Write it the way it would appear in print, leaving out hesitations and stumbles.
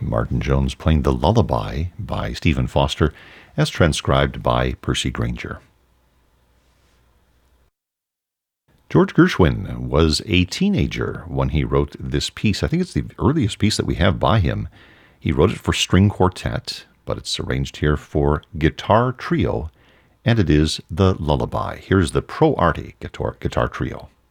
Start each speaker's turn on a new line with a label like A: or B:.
A: Martin Jones playing The Lullaby by Stephen Foster, as transcribed by Percy Granger. George Gershwin was a teenager when he wrote this piece. I think it's the earliest piece that we have by him. He wrote it for string quartet, but it's arranged here for guitar trio, and it is The Lullaby. Here's the Pro Arti guitar trio.